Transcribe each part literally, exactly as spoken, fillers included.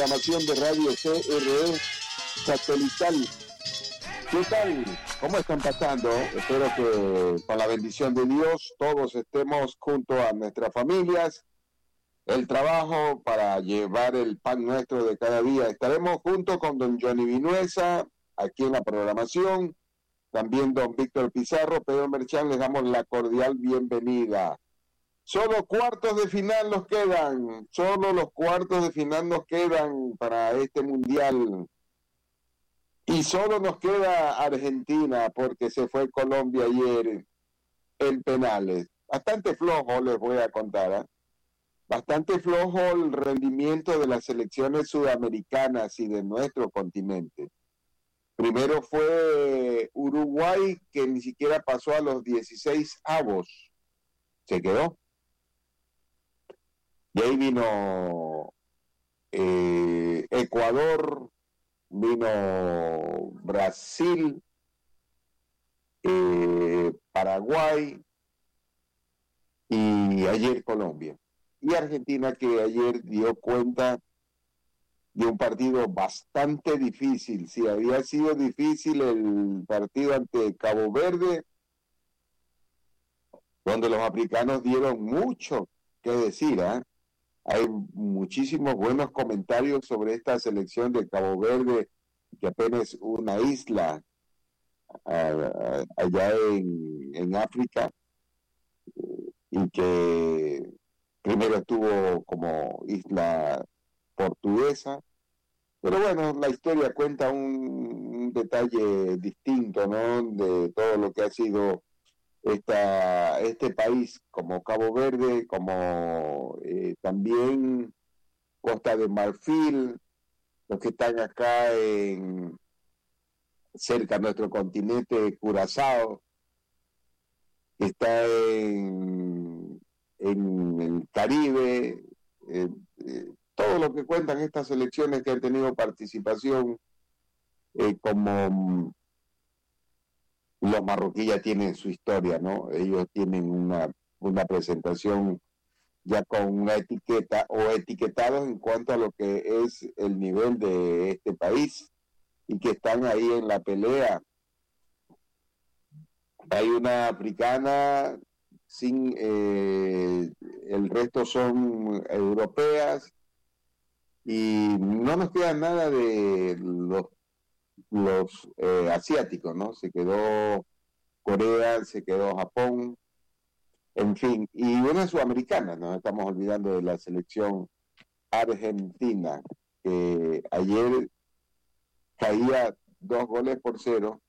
programación de Radio C R E satelital. ¿Qué tal? ¿Cómo están pasando? Espero que con la bendición de Dios todos estemos junto a nuestras familias, el trabajo para llevar el pan nuestro de cada día. Estaremos juntos con don Johnny Vinuesa aquí en la programación, también don Víctor Pizarro. Pedro Merchán, les damos la cordial bienvenida. Solo cuartos de final nos quedan, solo los cuartos de final nos quedan para este mundial. Y solo nos queda Argentina porque se fue Colombia ayer en penales. Bastante flojo, les voy a contar, ¿eh? Bastante flojo el rendimiento de las selecciones sudamericanas y de nuestro continente. Primero fue Uruguay, que ni siquiera pasó a los dieciséis avos. Se quedó. Y ahí vino eh, Ecuador, vino Brasil, eh, Paraguay y ayer Colombia. Y Argentina, que ayer dio cuenta de un partido bastante difícil. Si había sido difícil el partido ante Cabo Verde, donde los africanos dieron mucho que decir, ¿eh? Hay muchísimos buenos comentarios sobre esta selección de Cabo Verde, que apenas una isla uh, allá en, en África, y que primero estuvo como isla portuguesa. Pero bueno, la historia cuenta un, un detalle distinto, ¿no?, de todo lo que ha sido esta, este país, como Cabo Verde, como eh, también Costa de Marfil, los que están acá en cerca de nuestro continente, Curazao, que está en, en el Caribe, eh, eh, todo lo que cuentan estas selecciones que han tenido participación, eh, como los marroquíes ya tienen su historia, ¿no? Ellos tienen una, una presentación ya con una etiqueta o etiquetados en cuanto a lo que es el nivel de este país y que están ahí en la pelea. Hay una africana, sin eh, el resto son europeas, y no nos queda nada de los los eh, asiáticos, ¿no? Se quedó Corea, se quedó Japón, en fin, y una sudamericana, nos estamos olvidando de la selección argentina, que ayer caía dos goles por cero,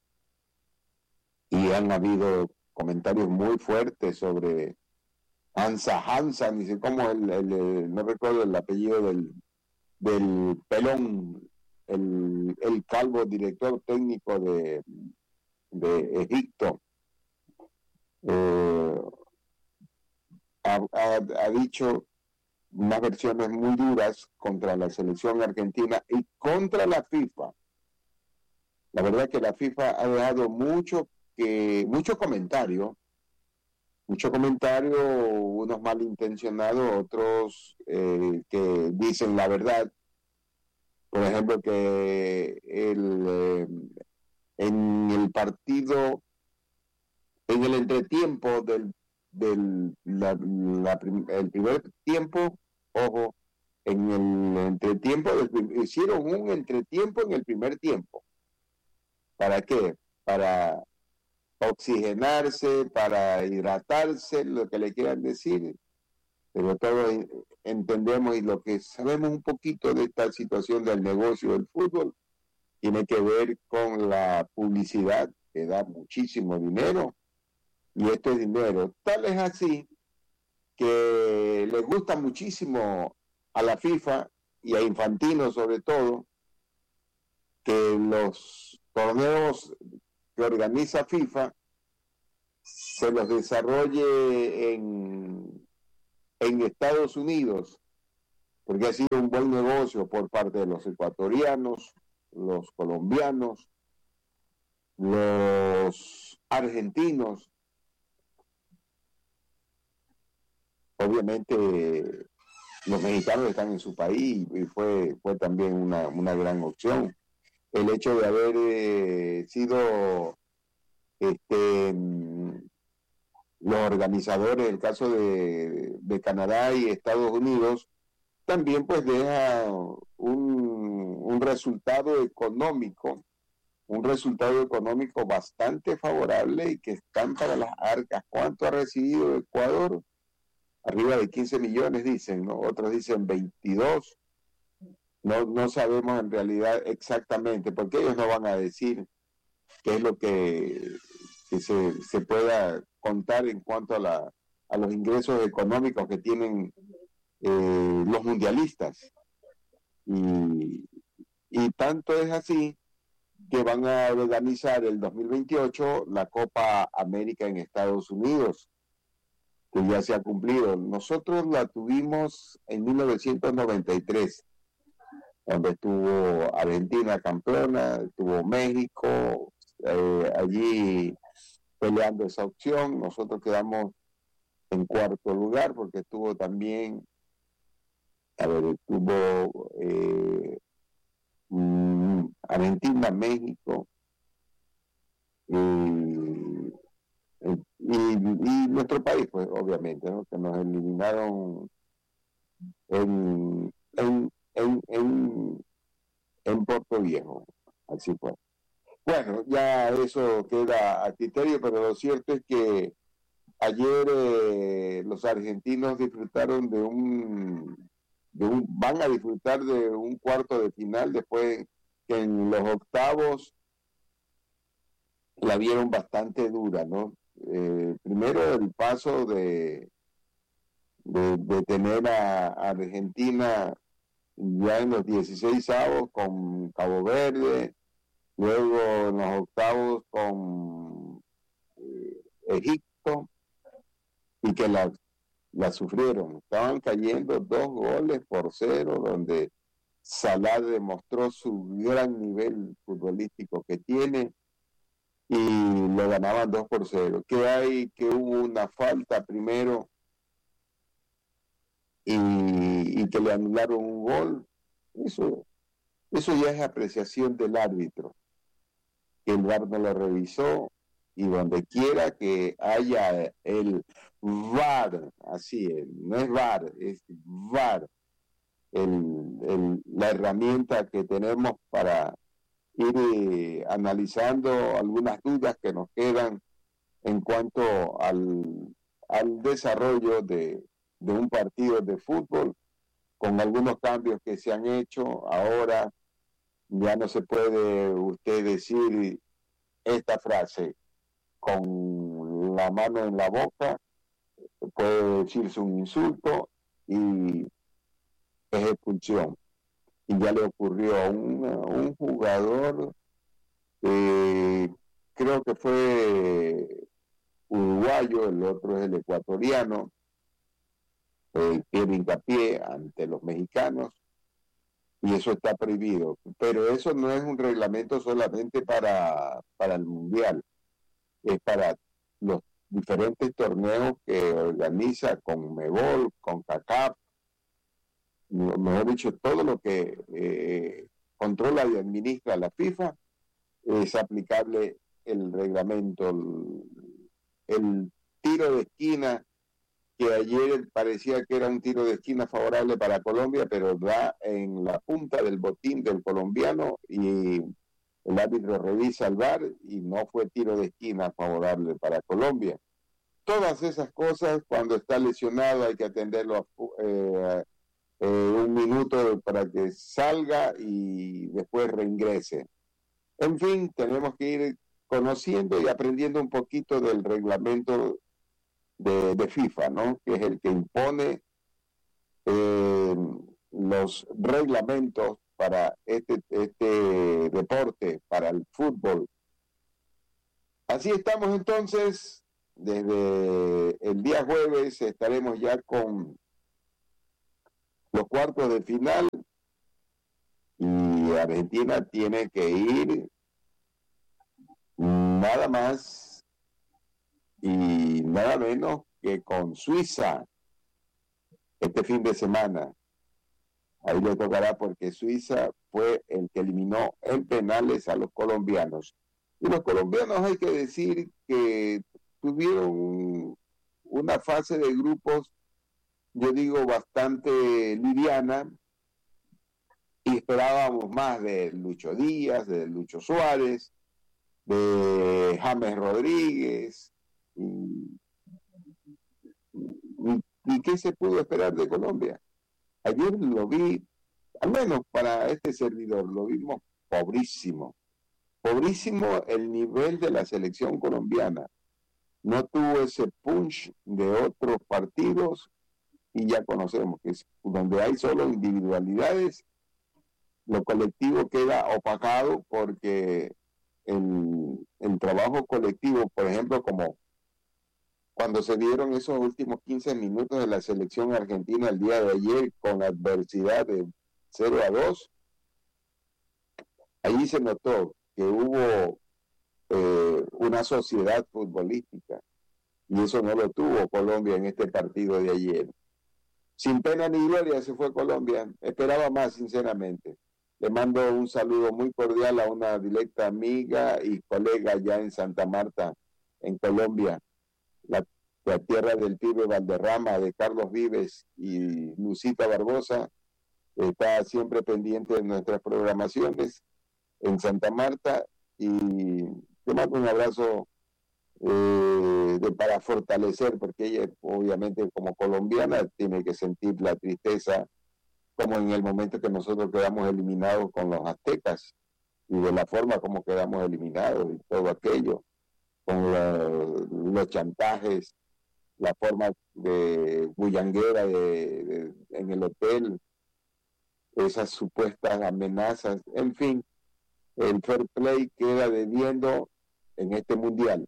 y han habido comentarios muy fuertes sobre Hansa Hansa, ni sé cómo, el, el, el, no recuerdo el apellido del, del pelón, el, el calvo director técnico de, de Egipto, eh, ha, ha, ha dicho unas versiones muy duras contra la selección argentina y contra la FIFA. La verdad que la FIFA ha dejado mucho que mucho comentario, mucho comentario, unos malintencionados, otros eh, que dicen la verdad. Por ejemplo, que el, eh, en el partido, en el entretiempo del, del la, la, el primer tiempo, ojo, en el entretiempo, del, hicieron un entretiempo en el primer tiempo. ¿Para qué? Para oxigenarse, para hidratarse, lo que le quieran decir, pero todos entendemos, y lo que sabemos un poquito de esta situación del negocio del fútbol tiene que ver con la publicidad, que da muchísimo dinero, y este dinero tal es así que le gusta muchísimo a la FIFA y a Infantino sobre todo, que los torneos que organiza FIFA se los desarrolle en, en Estados Unidos, porque ha sido un buen negocio por parte de los ecuatorianos, los colombianos, los argentinos. Obviamente los mexicanos están en su país y fue, fue también una, una gran opción. El hecho de haber eh, sido este, los organizadores, el caso de, de Canadá y Estados Unidos, también pues deja un, un resultado económico, un resultado económico bastante favorable y que están para las arcas. ¿Cuánto ha recibido Ecuador? Arriba de quince millones dicen, ¿no? Otros dicen veintidós. No, no sabemos en realidad exactamente, porque ellos no van a decir qué es lo que, que se, se pueda contar en cuanto a, la, a los ingresos económicos que tienen eh, los mundialistas. Y, y tanto es así que van a organizar el dos mil veintiocho la Copa América en Estados Unidos, que ya se ha cumplido. Nosotros la tuvimos en mil novecientos noventa y tres, donde estuvo Argentina campeona, estuvo México, eh, allí peleando esa opción. Nosotros quedamos en cuarto lugar porque estuvo también, a ver, estuvo eh, mm, Argentina, México y, y, y nuestro país, pues obviamente, ¿no? Que nos eliminaron en, en, en, en, en Puerto Viejo, así fue. Bueno, ya eso queda a criterio, pero lo cierto es que ayer eh, los argentinos disfrutaron de un, de un, van a disfrutar de un cuarto de final después que en los octavos la vieron bastante dura, ¿no? Eh, primero el paso de, de, de tener a, a Argentina ya en los dieciséis avos con Cabo Verde, luego en los octavos con eh, Egipto, y que la, la sufrieron. Estaban cayendo dos goles por cero, donde Salah demostró su gran nivel futbolístico que tiene y lo ganaban dos por cero. Que hay que hubo una falta primero y, y que le anularon un gol. Eso, eso ya es apreciación del árbitro, que el V A R no lo revisó, y donde quiera que haya el V A R, así es, no es V A R, es V A R, el, el, la herramienta que tenemos para ir eh, analizando algunas dudas que nos quedan en cuanto al, al desarrollo de, de un partido de fútbol, con algunos cambios que se han hecho. Ahora ya no se puede usted decir esta frase con la mano en la boca, puede decirse un insulto y es expulsión. Y ya le ocurrió a un, a un jugador, eh, creo que fue uruguayo, el otro es el ecuatoriano, eh, pierde hincapié ante los mexicanos, y eso está prohibido. Pero eso no es un reglamento solamente para, para el Mundial, es para los diferentes torneos que organiza CONMEBOL, CONCACAF, mejor dicho, todo lo que eh, controla y administra la FIFA, es aplicable el reglamento. El, el tiro de esquina, que ayer parecía que era un tiro de esquina favorable para Colombia, pero da en la punta del botín del colombiano y el árbitro revisa el V A R y no fue tiro de esquina favorable para Colombia. Todas esas cosas, cuando está lesionado hay que atenderlo eh, eh, un minuto para que salga y después reingrese. En fin, tenemos que ir conociendo y aprendiendo un poquito del reglamento de, de FIFA, ¿no? Que es el que impone eh, los reglamentos para este, este deporte, para el fútbol. Así estamos entonces. Desde el día jueves estaremos ya con los cuartos de final y Argentina tiene que ir nada más y nada menos que con Suiza este fin de semana. Ahí le tocará porque Suiza fue el que eliminó en penales a los colombianos. Y los colombianos, hay que decir que tuvieron una fase de grupos, yo digo, bastante liviana, y esperábamos más de Lucho Díaz, de Lucho Suárez, de James Rodríguez. Y, y, ¿Y qué se pudo esperar de Colombia? Ayer lo vi, al menos para este servidor, lo vimos pobrísimo. Pobrísimo el nivel de la selección colombiana. No tuvo ese punch de otros partidos, y ya conocemos que es donde hay solo individualidades, lo colectivo queda opacado porque el, el trabajo colectivo, por ejemplo, como cuando se dieron esos últimos quince minutos de la selección argentina el día de ayer con la adversidad de cero a dos, allí se notó que hubo eh, una sociedad futbolística, y eso no lo tuvo Colombia en este partido de ayer. Sin pena ni gloria se fue Colombia, esperaba más, sinceramente. Le mando un saludo muy cordial a una directa amiga y colega ya en Santa Marta, en Colombia, la, la tierra del pibe Valderrama, de Carlos Vives y Lucita Barbosa. Está siempre pendiente de nuestras programaciones en Santa Marta, y te mando un abrazo eh, de, para fortalecer, porque ella obviamente como colombiana tiene que sentir la tristeza, como en el momento que nosotros quedamos eliminados con los aztecas, y de la forma como quedamos eliminados y todo aquello, con la, los chantajes, la forma de bullanguera de, de, en el hotel, esas supuestas amenazas, en fin, el fair play queda debiendo en este mundial.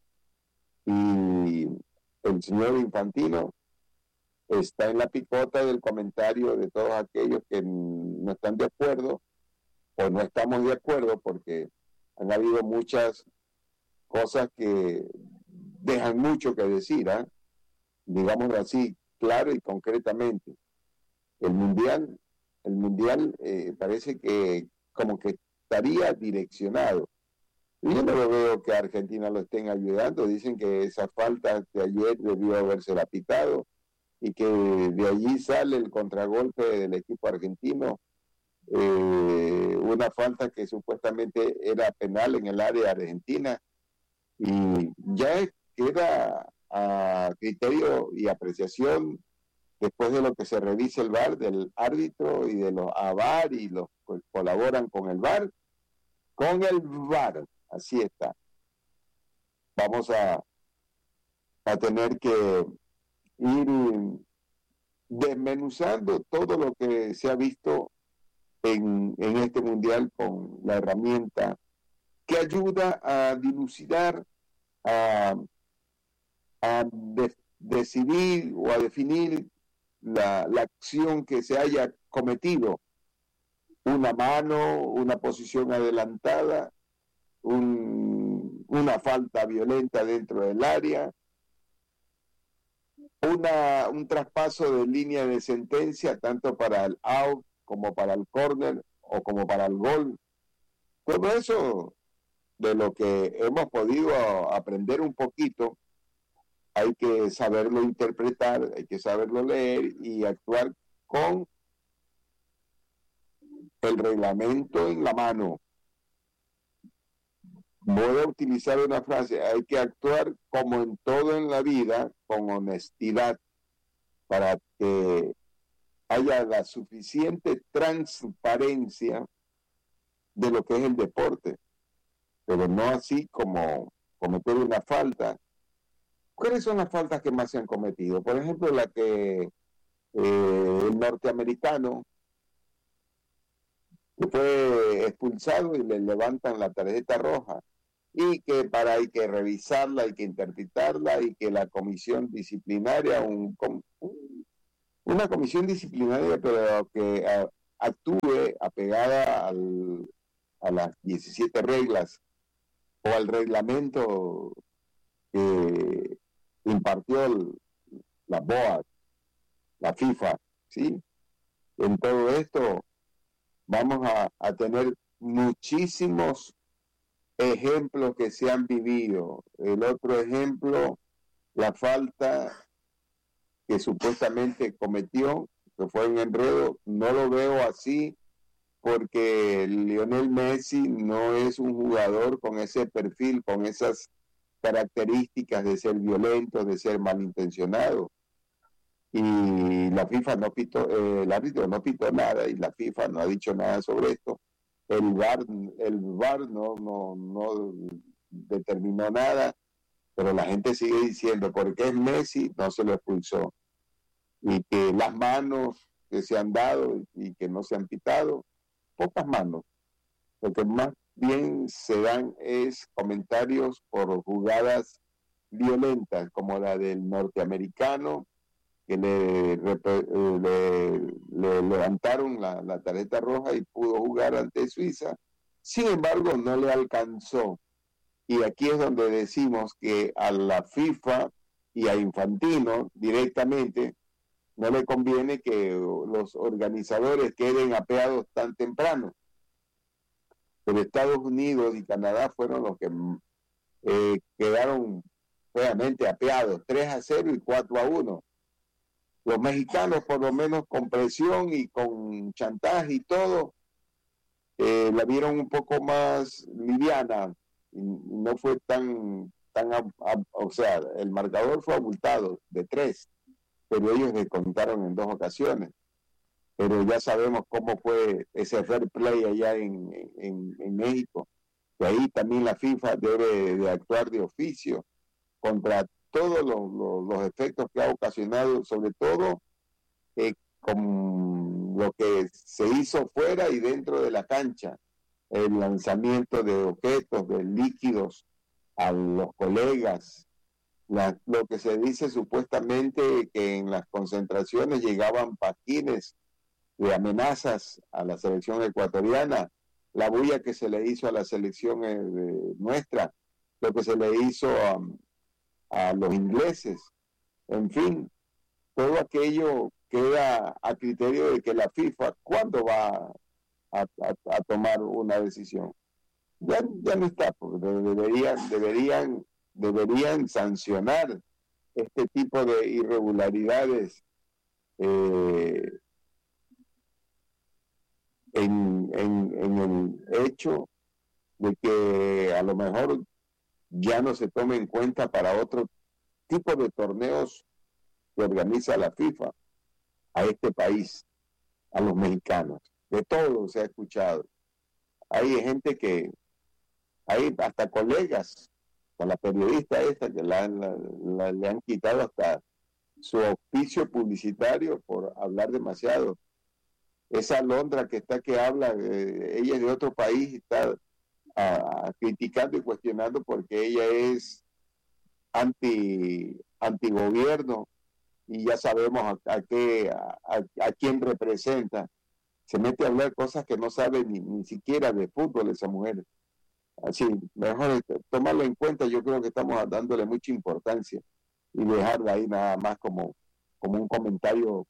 Y el señor Infantino está en la picota del comentario de todos aquellos que no están de acuerdo o no estamos de acuerdo, porque han habido muchas cosas que dejan mucho que decir, ¿eh? Digámoslo así, claro y concretamente. El mundial, el mundial eh, parece que como que estaría direccionado. Yo no lo veo que a Argentina lo estén ayudando. Dicen que esa falta de ayer debió haberse la pitado, y que de allí sale el contragolpe del equipo argentino, eh, una falta que supuestamente era penal en el área argentina, y ya queda a criterio y apreciación, después de lo que se revise el V A R, del árbitro y de los A V A R y los que colaboran con el V A R, con el V A R, así está. Vamos a, a tener que ir desmenuzando todo lo que se ha visto en, en este mundial con la herramienta que ayuda a dilucidar, a, a de, decidir o a definir la, la acción que se haya cometido. Una mano, una posición adelantada, un, una falta violenta dentro del área, Una, un traspaso de línea de sentencia, tanto para el out como para el córner o como para el gol. Todo eso, de lo que hemos podido aprender un poquito, hay que saberlo interpretar, hay que saberlo leer y actuar con el reglamento en la mano. Voy a utilizar una frase: hay que actuar como en todo en la vida, con honestidad, para que haya la suficiente transparencia de lo que es el deporte, pero no así como cometer una falta. ¿Cuáles son las faltas que más se han cometido? Por ejemplo, la que eh, el norteamericano que fue expulsado y le levantan la tarjeta roja, y que para hay que revisarla, hay que interpretarla, y que la comisión disciplinaria, un, un, una comisión disciplinaria, pero que a, actúe apegada al, a las diecisiete reglas o al reglamento que impartió el, la B O A, la FIFA, ¿sí? En todo esto vamos a, a tener muchísimos ejemplos que se han vivido. El otro ejemplo, la falta que supuestamente cometió, que fue un enredo, no lo veo así, porque Lionel Messi no es un jugador con ese perfil, con esas características de ser violento, de ser malintencionado. Y la FIFA no pitó, eh, el árbitro no pitó nada y la FIFA no ha dicho nada sobre esto. El V A R, el V A R no, no, no determinó nada, pero la gente sigue diciendo, porque es Messi, no se lo expulsó. Y que las manos que se han dado y que no se han pitado, pocas manos. Lo que más bien se dan es comentarios por jugadas violentas, como la del norteamericano, que le, le, le levantaron la, la tarjeta roja y pudo jugar ante Suiza. Sin embargo, no le alcanzó. Y aquí es donde decimos que a la FIFA y a Infantino directamente no le conviene que los organizadores queden apeados tan temprano. Pero Estados Unidos y Canadá fueron los que eh, quedaron realmente apeados, tres a cero y cuatro a uno. Los mexicanos, por lo menos con presión y con chantaje y todo, eh, la vieron un poco más liviana, y no fue tan, tan a, a, o sea, el marcador fue abultado de tres, pero ellos descontaron en dos ocasiones. Pero ya sabemos cómo fue ese fair play allá en, en, en México, y ahí también la FIFA debe de actuar de oficio contra todos los, los, los efectos que ha ocasionado, sobre todo eh, con lo que se hizo fuera y dentro de la cancha, el lanzamiento de objetos, de líquidos a los colegas, la, lo que se dice supuestamente que en las concentraciones llegaban paquines de amenazas a la selección ecuatoriana, la bulla que se le hizo a la selección eh, nuestra, lo que se le hizo a, a los ingleses, en fin, todo aquello queda a criterio de que la FIFA, ¿cuándo va a, a, a tomar una decisión? Ya, ya no está, porque deberían, deberían, deberían sancionar este tipo de irregularidades eh, en, en, en el hecho de que a lo mejor ya no se tome en cuenta para otro tipo de torneos que organiza la FIFA a este país, a los mexicanos. De todo se ha escuchado. Hay gente que, hay hasta colegas, con la periodista esta que la, la, la, le han quitado hasta su auspicio publicitario por hablar demasiado. Esa Londra que está que habla, eh, ella es de otro país, está a, a, criticando y cuestionando porque ella es anti antigobierno y ya sabemos a, a qué a, a, a quién representa. Se mete a hablar cosas que no sabe ni, ni siquiera de fútbol esa mujer. Así, mejor tomarlo en cuenta. Yo creo que estamos dándole mucha importancia y dejarla ahí nada más como, como un comentario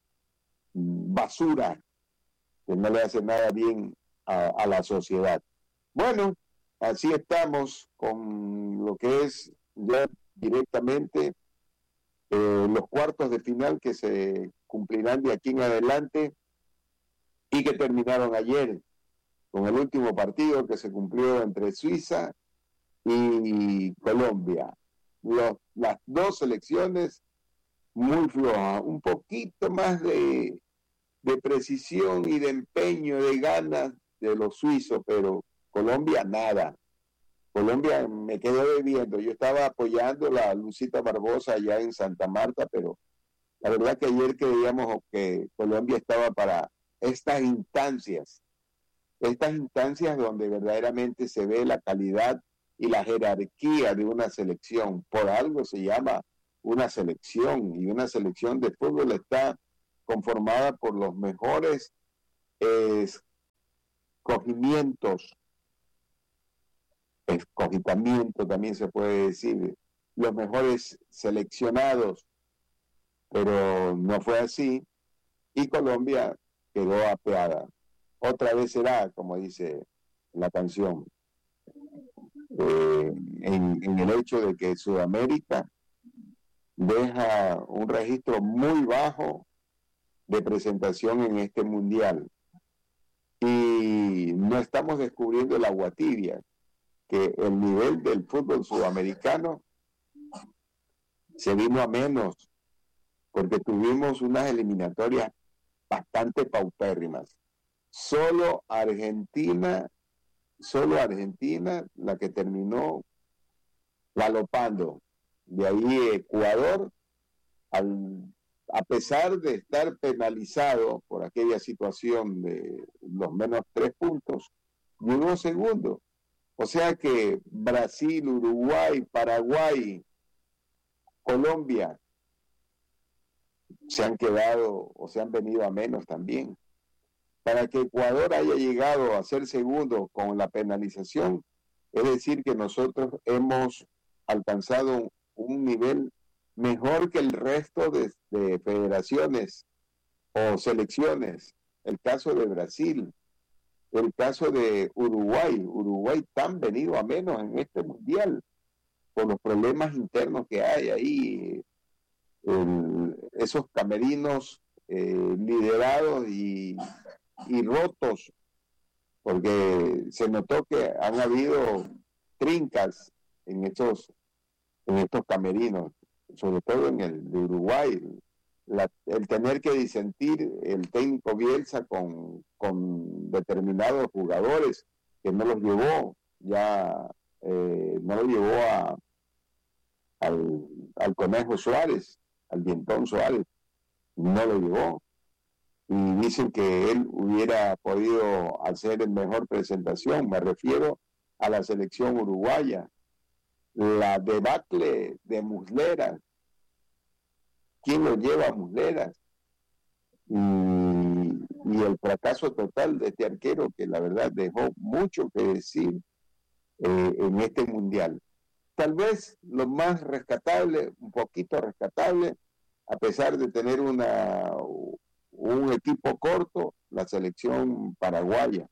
basura que no le hace nada bien a, a la sociedad. Bueno, así estamos con lo que es ya directamente eh, los cuartos de final que se cumplirán de aquí en adelante y que terminaron ayer con el último partido que se cumplió entre Suiza y Colombia. Los, las dos selecciones muy flojas, un poquito más de, de precisión y de empeño, de ganas de los suizos, pero Colombia nada. Colombia me quedó debiendo. Yo estaba apoyando a la Lucita Barbosa allá en Santa Marta, pero la verdad que ayer creíamos que Colombia estaba para estas instancias, estas instancias donde verdaderamente se ve la calidad y la jerarquía de una selección. Por algo se llama una selección, y una selección de fútbol está conformada por los mejores eh, escogimientos, escogitamiento también se puede decir, los mejores seleccionados, pero no fue así. y Colombia quedó apeada. Otra vez será, como dice la canción, eh, en, en el hecho de que Sudamérica deja un registro muy bajo de presentación en este mundial. Y no estamos descubriendo el agua tibia, que el nivel del fútbol sudamericano se vino a menos, porque tuvimos unas eliminatorias bastante paupérrimas. Solo Argentina, solo Argentina, la que terminó galopando. De ahí Ecuador, al, a pesar de estar penalizado por aquella situación de los menos tres puntos, llegó segundo. O sea que Brasil, Uruguay, Paraguay, Colombia se han quedado o se han venido a menos también. Para que Ecuador haya llegado a ser segundo con la penalización, es decir que nosotros hemos alcanzado un nivel mejor que el resto de, de federaciones o selecciones. El caso de Brasil, el caso de Uruguay. Uruguay tan venido a menos en este mundial por los problemas internos que hay ahí, el, esos camerinos eh, liderados y, y rotos, porque se notó que han habido trincas en estos, en estos camerinos, sobre todo en el de Uruguay. La, el tener que disentir el técnico Bielsa con, con determinados jugadores que no los llevó, ya eh, no lo llevó a, al, al Conejo Suárez, al Dientón Suárez, no lo llevó. Y dicen que él hubiera podido hacer mejor presentación. Me refiero a la selección uruguaya. La debacle de Muslera. ¿Quién lo lleva a Muslera? Y, y el fracaso total de este arquero, que la verdad dejó mucho que decir eh, en este mundial. Tal vez lo más rescatable, un poquito rescatable, a pesar de tener una, un equipo corto, la selección paraguaya,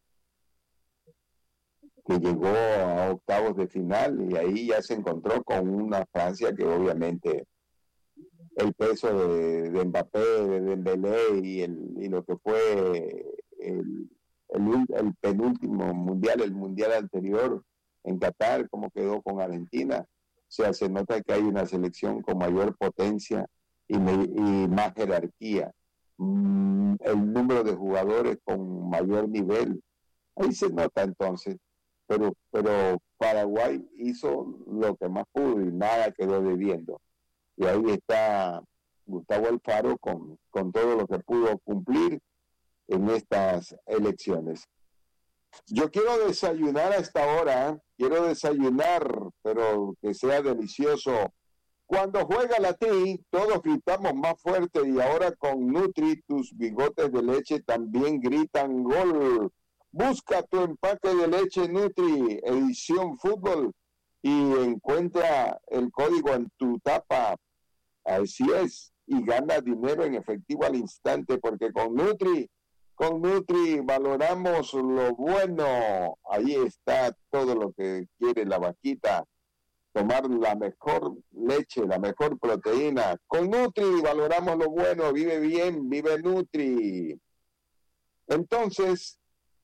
que llegó a octavos de final y ahí ya se encontró con una Francia que obviamente el peso de, de Mbappé, de Dembélé y, el, y lo que fue el, el, el penúltimo mundial, el mundial anterior en Qatar, como quedó con Argentina. O sea, se nota que hay una selección con mayor potencia y, me, y más jerarquía. Mm, el número de jugadores con mayor nivel, ahí se nota entonces. Pero, pero Paraguay hizo lo que más pudo y nada quedó debiendo. Y ahí está Gustavo Alfaro con, con todo lo que pudo cumplir en estas elecciones. Yo quiero desayunar a esta hora, quiero desayunar, pero que sea delicioso. Cuando juega la Tri, todos gritamos más fuerte y ahora con Nutri, tus bigotes de leche también gritan gol. Busca tu empaque de leche Nutri, edición fútbol, y encuentra el código en tu tapa. Así es, y gana dinero en efectivo al instante, porque con Nutri, con Nutri valoramos lo bueno. Ahí está todo lo que quiere la vaquita, tomar la mejor leche, la mejor proteína. Con Nutri valoramos lo bueno, vive bien, vive Nutri. Entonces,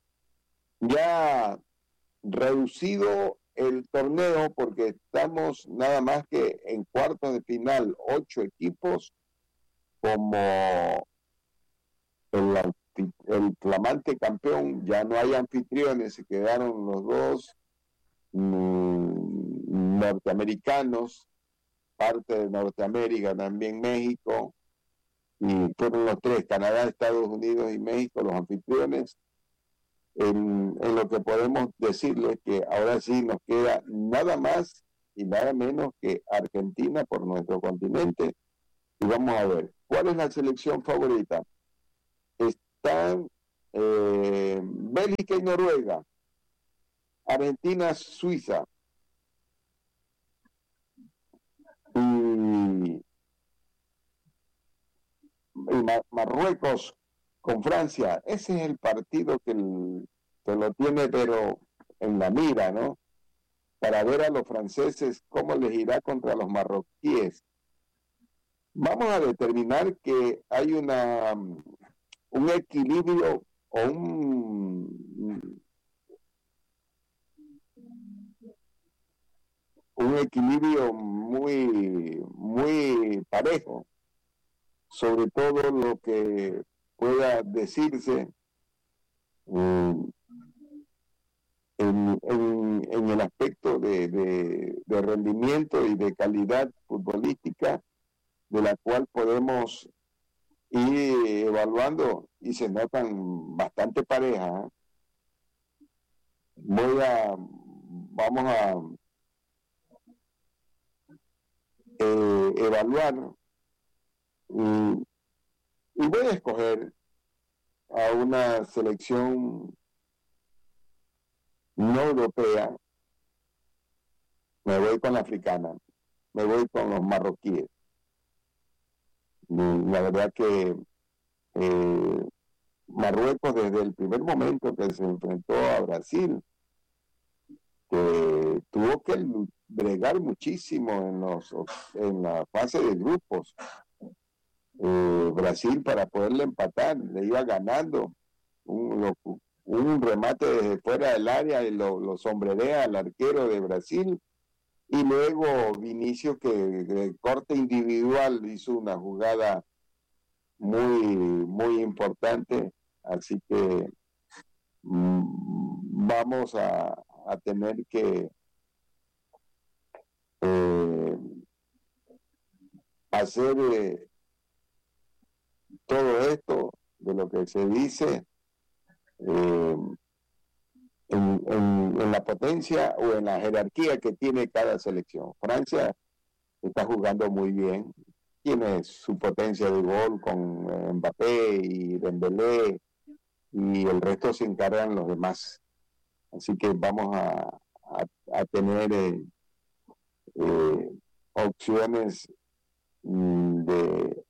ya reducido el torneo, porque estamos nada más que en cuartos de final, ocho equipos, como el, el flamante campeón, ya no hay anfitriones, se quedaron los dos mm, norteamericanos, parte de Norteamérica, también México, y fueron los tres, Canadá, Estados Unidos y México, los anfitriones. En, en lo que podemos decirles que ahora sí nos queda nada más y nada menos que Argentina por nuestro continente. Y vamos a ver, ¿cuál es la selección favorita? Están eh, Bélgica y Noruega, Argentina, Suiza, y, y Mar- Marruecos con Francia. Ese es el partido que, el, que lo tiene, pero en la mira, ¿no? Para ver a los franceses cómo les irá contra los marroquíes. Vamos a determinar que hay una un equilibrio o un, un equilibrio muy, muy parejo, sobre todo lo que pueda decirse um, en, en, en el aspecto de, de, de rendimiento y de calidad futbolística, de la cual podemos ir evaluando y se notan bastante parejas. Voy a, vamos a eh, evaluar y, y voy a escoger a una selección no europea. Me voy con la africana, me voy con los marroquíes. La verdad que eh, Marruecos, desde el primer momento que se enfrentó a Brasil, que tuvo que bregar muchísimo en, los, en la fase de grupos. Eh, Brasil, para poderle empatar, le iba ganando un, lo, un remate desde fuera del área y lo, lo sombrerea al arquero de Brasil. Y luego Vinicius, que de corte individual hizo una jugada muy, muy importante. Así que mmm, vamos a, a tener que eh, hacer eh, todo esto de lo que se dice eh, en, en, en la potencia o en la jerarquía que tiene cada selección. Francia está jugando muy bien, tiene su potencia de gol con eh, Mbappé y Dembélé, y el resto se encargan los demás. Así que vamos a, a, a tener eh, eh, opciones mm, de,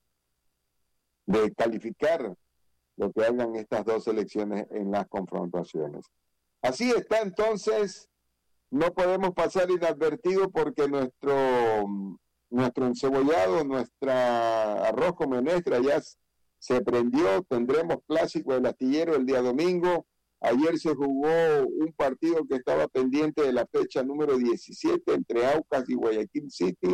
de calificar lo que hagan estas dos selecciones en las confrontaciones. Así está, entonces, no podemos pasar inadvertido porque nuestro, nuestro encebollado, nuestra arroz con menestra ya se prendió. Tendremos clásico del astillero el día domingo. Ayer se jugó un partido que estaba pendiente de la fecha número diecisiete entre Aucas y Guayaquil City,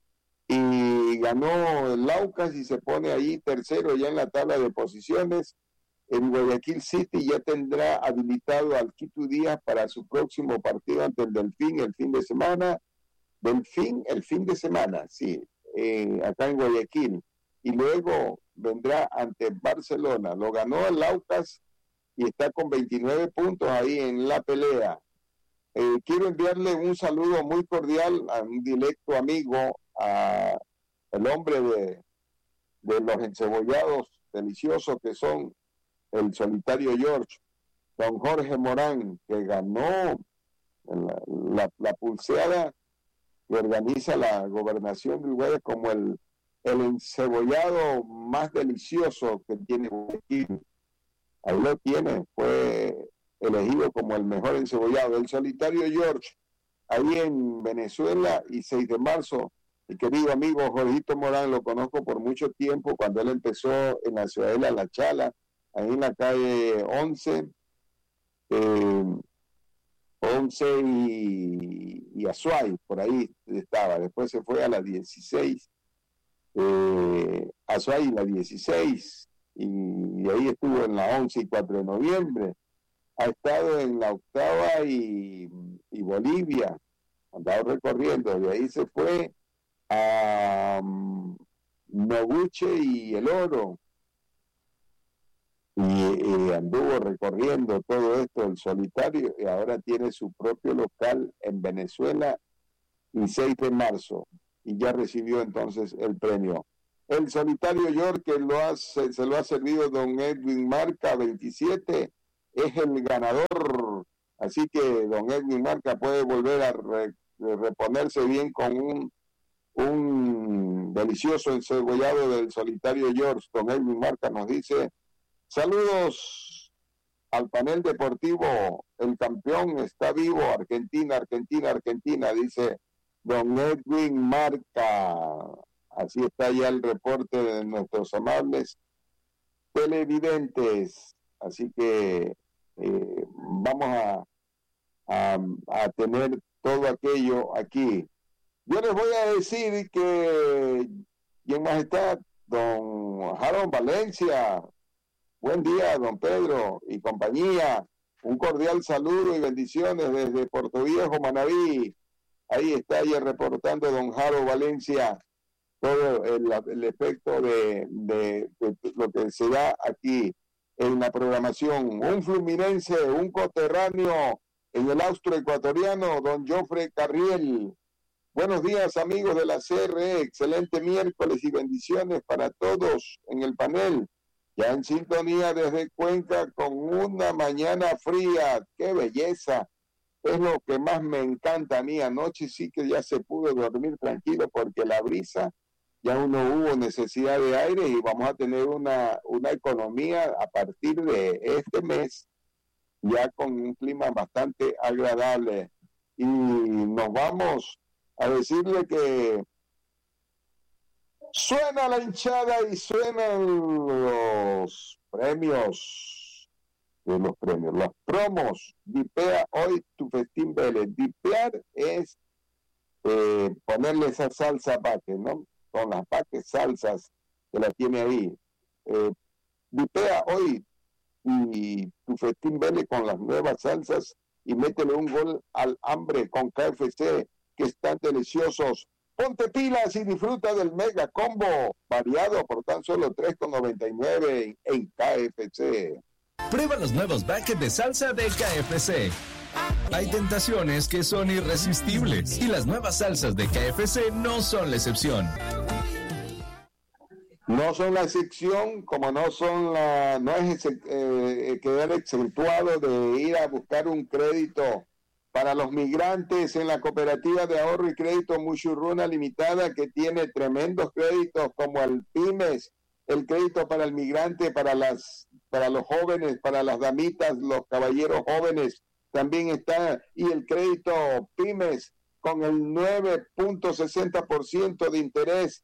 y ganó el Aucas y se pone ahí tercero ya en la tabla de posiciones. En Guayaquil City ya tendrá habilitado al Quito Díaz para su próximo partido ante el Delfín el fin de semana. Delfín el fin de semana, sí, eh, acá en Guayaquil. Y luego vendrá ante Barcelona. Lo ganó el Aucas y está con veintinueve puntos ahí en la pelea. Eh, quiero enviarle un saludo muy cordial a un directo amigo, a el hombre de, de los encebollados deliciosos que son el Solitario George, don Jorge Morán, que ganó la, la, la pulseada que organiza la gobernación del Guayas como el, el encebollado más delicioso que tiene Guayaquil. Ahí lo tiene, fue elegido como el mejor encebollado. El Solitario George, ahí en Venezuela, y seis de marzo, mi querido amigo Jorgito Morán, lo conozco por mucho tiempo, cuando él empezó en la ciudadela La Chala, ahí en la calle once, eh, once y, y Azuay, por ahí estaba. Después se fue a la dieciséis, eh, Azuay y la dieciséis, y, y ahí estuvo en la once y cuatro de noviembre. Ha estado en la octava y, y Bolivia, ha andado recorriendo. De ahí se fue a um, Noguche y El Oro, y, y anduvo recorriendo todo esto el Solitario, y ahora tiene su propio local en Venezuela, y seis de marzo, y ya recibió entonces el premio. El Solitario York, que lo ha, se, se lo ha servido don Edwin Marca veintisiete, es el ganador. Así que don Edwin Marca puede volver a re, reponerse bien con un, un delicioso encebollado del Solitario George. Don Edwin Marca nos dice: Saludos al panel deportivo. El campeón está vivo. Argentina, Argentina, Argentina, dice don Edwin Marca. Así está ya el reporte de nuestros amables televidentes. Así que eh, vamos a, a, a tener todo aquello aquí. Yo les voy a decir que, y en majestad, don Harold Valencia, buen día, don Pedro y compañía, un cordial saludo y bendiciones desde Puerto Viejo, Manabí. Ahí está ya reportando don Harold Valencia todo el, el efecto de, de, de lo que se da aquí en la programación. Un fluminense, un coterráneo en el austro ecuatoriano, don Jofre Carriel. Buenos días, amigos de la C R E. Excelente miércoles y bendiciones para todos en el panel. Ya en sintonía desde Cuenca con una mañana fría. ¡Qué belleza! Es lo que más me encanta a mí. Anoche sí que ya se pudo dormir tranquilo porque la brisa, ya no hubo necesidad de aire y vamos a tener una, una economía a partir de este mes ya con un clima bastante agradable. Y nos vamos a decirle que suena la hinchada y suenan los premios, de los premios, los promos. Dipea hoy tu festín Vélez. Dipear es eh, ponerle esa salsa paque, ¿no? Con las paques salsas que la tiene ahí. Eh, dipea hoy y tu festín Vélez con las nuevas salsas y métele un gol al hambre con K F C, que están deliciosos. Ponte pilas y disfruta del mega combo variado por tan solo tres con noventa y nueve en, en K F C. Prueba los nuevos buckets de salsa de K F C. Hay tentaciones que son irresistibles y las nuevas salsas de K F C no son la excepción. No son la excepción, como no son la, no es eh, quedar exentuado de ir a buscar un crédito para los migrantes en la cooperativa de ahorro y crédito Mushurruna Limitada, que tiene tremendos créditos como el Pymes, el crédito para el migrante, para las, para los jóvenes, para las damitas, los caballeros jóvenes, también está, y el crédito Pymes con el nueve punto sesenta por ciento de interés.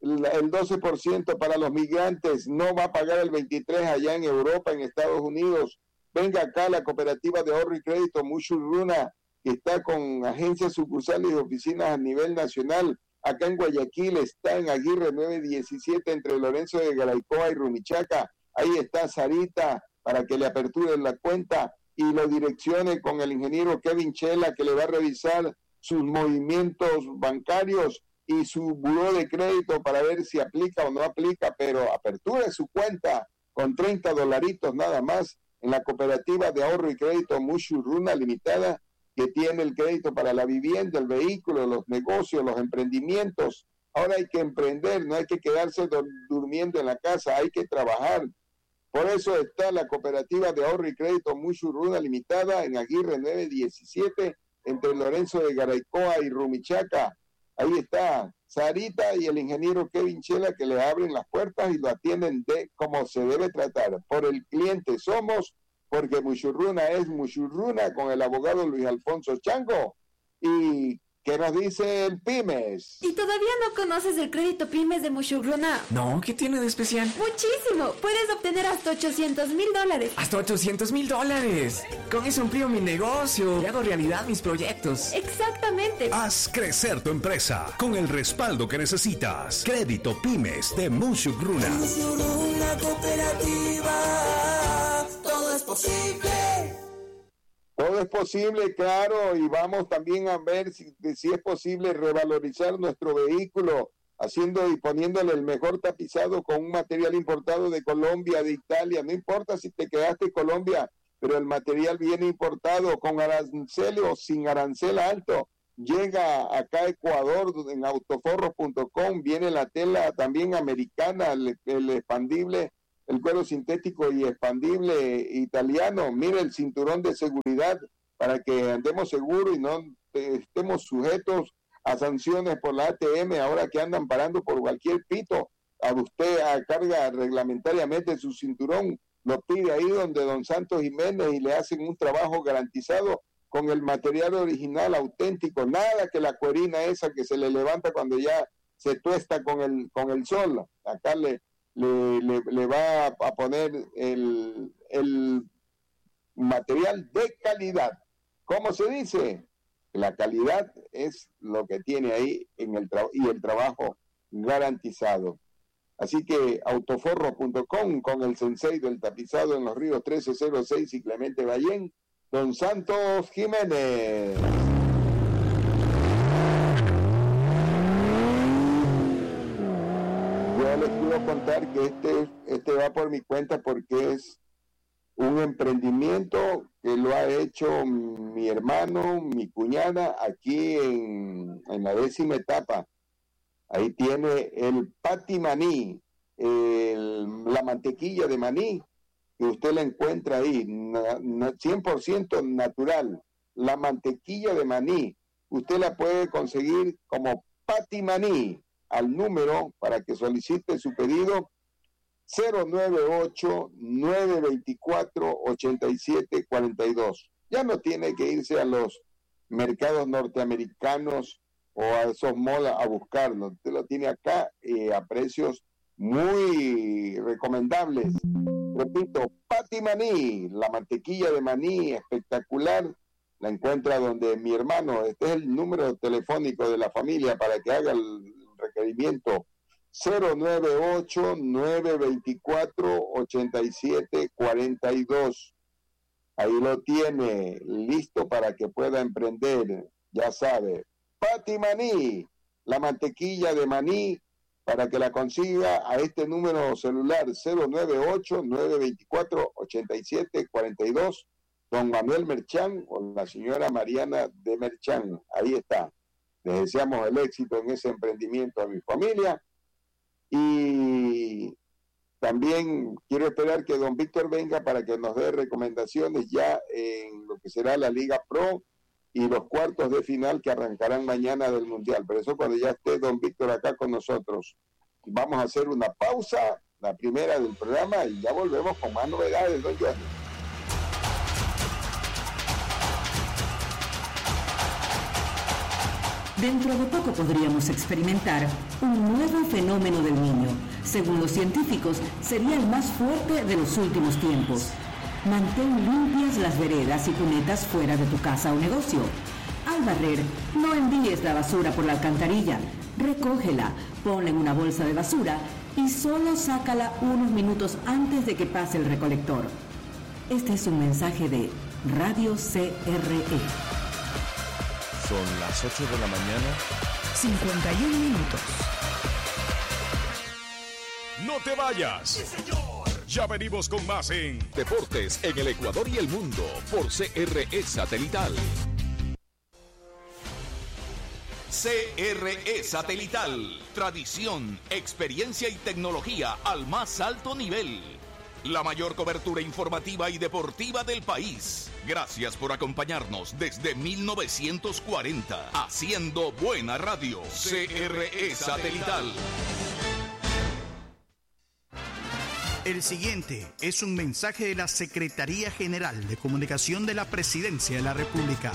El doce por ciento para los migrantes, no va a pagar el veintitrés por ciento allá en Europa, en Estados Unidos. Venga acá la cooperativa de ahorro y crédito Mushurruna, que está con agencias sucursales y oficinas a nivel nacional. Acá en Guayaquil está en Aguirre nueve diecisiete entre Lorenzo de Garaycoa y Rumichaca. Ahí está Sarita para que le aperturen la cuenta y lo direccione con el ingeniero Kevin Chela, que le va a revisar sus movimientos bancarios y su buró de crédito para ver si aplica o no aplica, pero aperture su cuenta con treinta dolaritos nada más en la cooperativa de ahorro y crédito Mushurruna Limitada, que tiene el crédito para la vivienda, el vehículo, los negocios, los emprendimientos. Ahora hay que emprender, no hay que quedarse do- durmiendo en la casa, hay que trabajar. Por eso está la cooperativa de ahorro y crédito Mushurruna Limitada en Aguirre nueve diecisiete entre Lorenzo de Garaycoa y Rumichaca. Ahí está Sarita y el ingeniero Kevin Chela, que le abren las puertas y lo atienden de como se debe tratar. Por el cliente somos, porque Mushurruna es Mushurruna, con el abogado Luis Alfonso Chango. ¿Y qué nos dice el Pymes? ¿Y todavía no conoces el crédito Pymes de Mushurruna? No, ¿qué tiene de especial? ¡Muchísimo! Puedes obtener hasta ochocientos mil dólares. ¡Hasta ochocientos mil dólares! Con eso amplío mi negocio y hago realidad mis proyectos. Exactamente. Haz crecer tu empresa con el respaldo que necesitas. Crédito Pymes de Mushurruna. Mushurruna cooperativa, todo es posible. Todo es posible, claro, y vamos también a ver si, si es posible revalorizar nuestro vehículo, haciendo y poniéndole el mejor tapizado con un material importado de Colombia, de Italia. No importa si te quedaste en Colombia, pero el material viene importado con arancel o sin arancel alto. Llega acá a Ecuador en autoforros punto com, viene la tela también americana, el, el expandible, el cuero sintético y expandible italiano. Mire el cinturón de seguridad para que andemos seguros y no estemos sujetos a sanciones por la A T M ahora que andan parando por cualquier pito. A usted a carga reglamentariamente su cinturón, lo pide ahí donde don Santos Jiménez y le hacen un trabajo garantizado con el material original, auténtico, nada que la cuerina esa que se le levanta cuando ya se tuesta con el, con el sol. Acá le, le, le, le va a poner el, el material de calidad. ¿Cómo se dice? La calidad es lo que tiene ahí en el tra- y el trabajo garantizado. Así que autoforro punto com con el sensei del tapizado en los ríos trece cero seis y Clemente Ballén, don Santos Jiménez. Yo les quiero contar que este, este va por mi cuenta porque es un emprendimiento que lo ha hecho mi hermano, mi cuñada, aquí en, en la décima etapa. Ahí tiene el pati maní, el, la mantequilla de maní, que usted la encuentra ahí, na, na, cien por ciento natural. La mantequilla de maní, usted la puede conseguir como pati maní, al número para que solicite su pedido cero nueve ocho, nueve dos cuatro, ocho siete cuatro dos. Ya no tiene que irse a los mercados norteamericanos o a esos malls a buscarlo. Usted lo tiene acá eh, a precios muy recomendables. Repito, pati maní, la mantequilla de maní espectacular, la encuentra donde mi hermano. Este es el número telefónico de la familia para que haga el requerimiento. cero nueve ocho, nueve dos cuatro, ocho siete cuatro dos. Ahí lo tiene, listo para que pueda emprender. Ya sabe, pati maní, la mantequilla de maní, para que la consiga a este número celular cero nueve ocho, nueve dos cuatro, ocho siete cuatro dos, don Manuel Merchán o la señora Mariana de Merchán. Ahí está. Les deseamos el éxito en ese emprendimiento a mi familia. Y también quiero esperar que don Víctor venga para que nos dé recomendaciones ya en lo que será la Liga Pro y los cuartos de final que arrancarán mañana del Mundial. Pero eso cuando ya esté don Víctor acá con nosotros. Vamos a hacer una pausa, la primera del programa, y ya volvemos con más novedades, don Johnny. Dentro de poco podríamos experimentar un nuevo fenómeno del niño. Según los científicos, sería el más fuerte de los últimos tiempos. Mantén limpias las veredas y cunetas fuera de tu casa o negocio. Al barrer, no envíes la basura por la alcantarilla. Recógela, ponla en una bolsa de basura y solo sácala unos minutos antes de que pase el recolector. Este es un mensaje de Radio C R E. Son las ocho de la mañana. cincuenta y un minutos. No te vayas. ¡Sí, señor! Ya venimos con más en Deportes en el Ecuador y el mundo por C R E Satelital. C R E Satelital. Tradición, experiencia y tecnología al más alto nivel. La mayor cobertura informativa y deportiva del país. Gracias por acompañarnos desde mil novecientos cuarenta. Haciendo buena radio. C R E Satelital. El siguiente es un mensaje de la Secretaría General de Comunicación de la Presidencia de la República.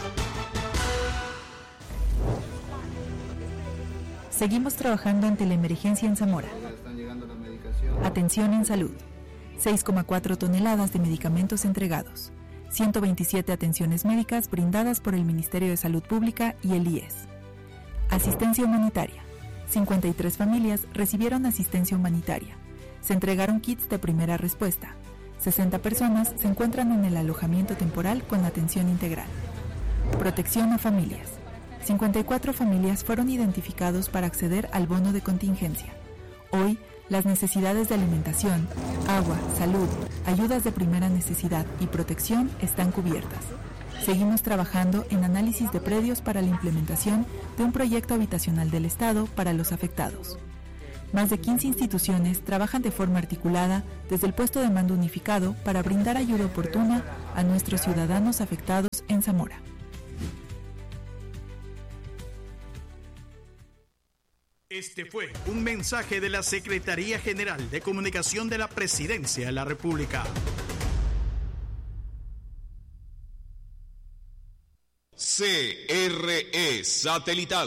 Seguimos trabajando ante la emergencia en Zamora. Atención en salud. seis coma cuatro toneladas de medicamentos entregados. ciento veintisiete atenciones médicas brindadas por el Ministerio de Salud Pública y el I E S. Asistencia humanitaria. cincuenta y tres familias recibieron asistencia humanitaria. Se entregaron kits de primera respuesta. sesenta personas se encuentran en el alojamiento temporal con atención integral. Protección a familias. cincuenta y cuatro familias fueron identificados para acceder al bono de contingencia. Hoy, las necesidades de alimentación, agua, salud, ayudas de primera necesidad y protección están cubiertas. Seguimos trabajando en análisis de predios para la implementación de un proyecto habitacional del Estado para los afectados. Más de quince instituciones trabajan de forma articulada desde el puesto de mando unificado para brindar ayuda oportuna a nuestros ciudadanos afectados en Zamora. Este fue un mensaje de la Secretaría General de Comunicación de la Presidencia de la República. C R E Satelital.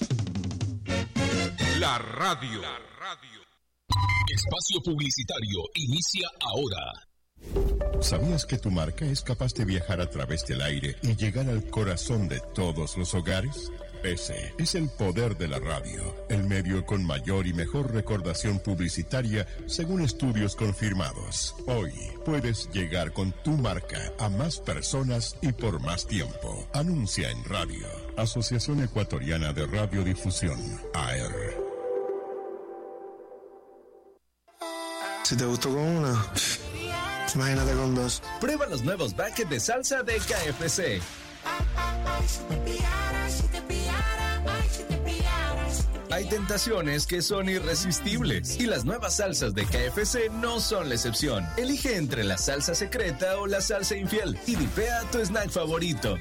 La radio. La radio. Espacio publicitario inicia ahora. ¿Sabías que tu marca es capaz de viajar a través del aire y llegar al corazón de todos los hogares? Ese es el poder de la radio, el medio con mayor y mejor recordación publicitaria según estudios confirmados. Hoy puedes llegar con tu marca a más personas y por más tiempo. Anuncia en radio. Asociación Ecuatoriana de Radiodifusión, A R. Si te gustó con una, imagínate con dos. Prueba los nuevos buckets de salsa de K F C. Hay tentaciones que son irresistibles y las nuevas salsas de K F C no son la excepción. Elige entre la salsa secreta o la salsa infiel y dipea tu snack favorito.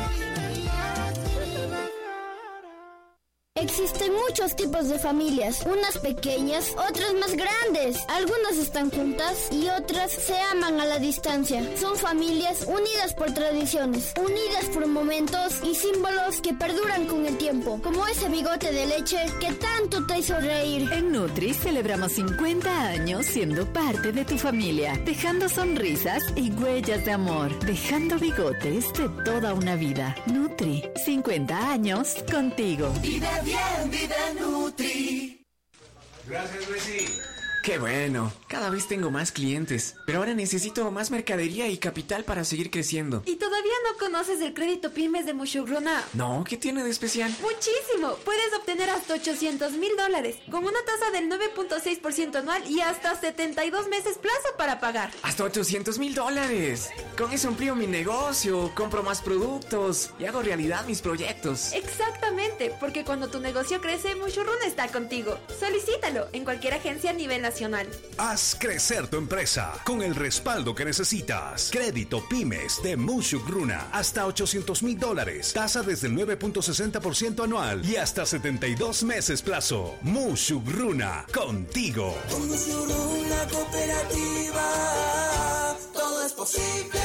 Existen muchos tipos de familias, unas pequeñas, otras más grandes. Algunas están juntas y otras se aman a la distancia. Son familias unidas por tradiciones, unidas por momentos y símbolos que perduran con el tiempo, como ese bigote de leche que tanto te hizo reír. En Nutri celebramos cincuenta años siendo parte de tu familia, dejando sonrisas y huellas de amor, dejando bigotes de toda una vida. Nutri, cincuenta años contigo. Vive bien, vive Nutri. Gracias, Messi. Qué bueno, cada vez tengo más clientes, pero ahora necesito más mercadería y capital para seguir creciendo. ¿Y todavía no conoces el crédito pymes de Mushugruna? No, ¿qué tiene de especial? Muchísimo, puedes obtener hasta ochocientos mil dólares, con una tasa del nueve punto seis por ciento anual y hasta setenta y dos meses plazo para pagar. Hasta ochocientos mil dólares. Con eso amplío mi negocio, compro más productos y hago realidad mis proyectos. Exactamente, porque cuando tu negocio crece, Mushugruna está contigo. Solicítalo en cualquier agencia a nivel nacional. Haz crecer tu empresa con el respaldo que necesitas. Crédito Pymes de Mushugruna. Hasta ochocientos mil dólares. Tasa desde el nueve punto sesenta por ciento anual y hasta setenta y dos meses plazo. Mushugruna, contigo. Con Mushugruna Cooperativa, todo es posible.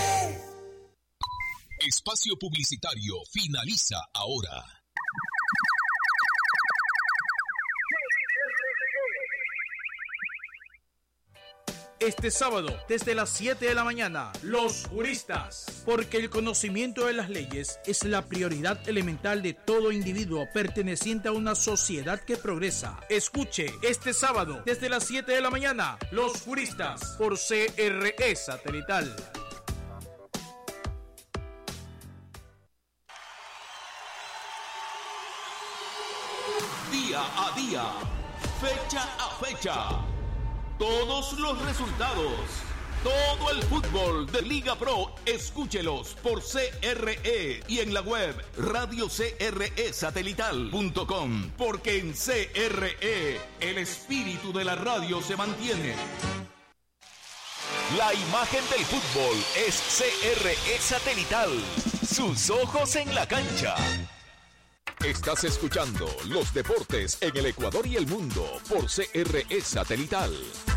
Espacio publicitario finaliza ahora. Este sábado, desde las siete de la mañana, Los Juristas. Porque el conocimiento de las leyes es la prioridad elemental de todo individuo perteneciente a una sociedad que progresa. Escuche este sábado, desde las siete de la mañana, Los Juristas, por C R E Satelital. Día a día, fecha a fecha. Todos los resultados, todo el fútbol de Liga Pro, escúchelos por C R E y en la web radio c r e satelital punto com, porque en C R E el espíritu de la radio se mantiene. La imagen del fútbol es C R E Satelital, sus ojos en la cancha. Estás escuchando los deportes en el Ecuador y el mundo por C R E Satelital.